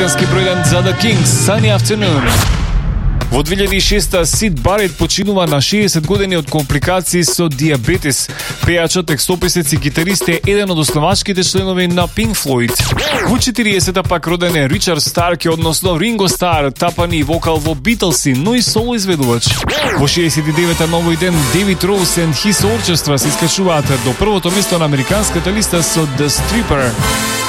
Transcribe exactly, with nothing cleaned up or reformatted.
американски број еден за The Kings, Sunny Afternoon. Во две илјади и шеста Сид Барет починува на шеесет години од компликации со диабетес. Пејачот, текстописец и гитарист е еден од основачките членови на Pink Floyd. Во четириесета пак роден е Ричард Старк, односно Ринго Стар, тапани вокал во Битлси, но и соло изведувач. Во шеесет и девета на овој ден Девид Роуз and His Orchestra се искачуваат до првото место на американската листа со The Stripper.